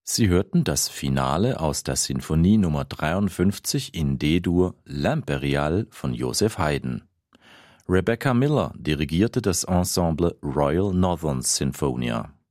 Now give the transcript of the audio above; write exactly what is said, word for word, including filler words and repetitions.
Sie hörten das Finale aus der Sinfonie Nummer dreiundfünfzig in D-Dur L'Impériale von Joseph Haydn. Rebecca Miller dirigierte das Ensemble Royal Northern Sinfonia.